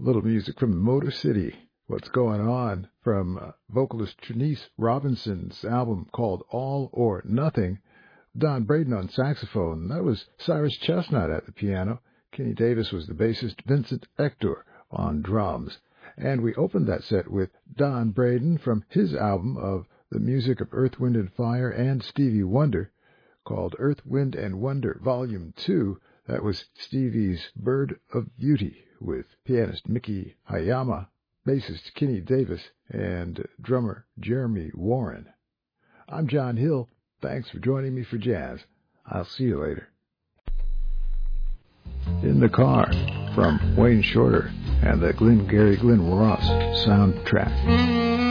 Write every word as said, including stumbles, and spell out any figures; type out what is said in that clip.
little music from Motor City. What's Going On from uh, vocalist Trinice Robinson's album called All or Nothing. Don Braden on saxophone. That was Cyrus Chestnut at the piano. Kenny Davis was the bassist. Vincent Ector on drums. And we opened that set with Don Braden from his album of the music of Earth, Wind and Fire and Stevie Wonder called Earth, Wind and Wonder Volume two. That was Stevie's Bird of Beauty with pianist Mickey Hayama, bassist Kenny Davis, and drummer Jeremy Warren. I'm John Hill. Thanks for joining me for jazz. I'll see you later. In the Car from Wayne Shorter and the Glenn Gary Glenn Ross soundtrack.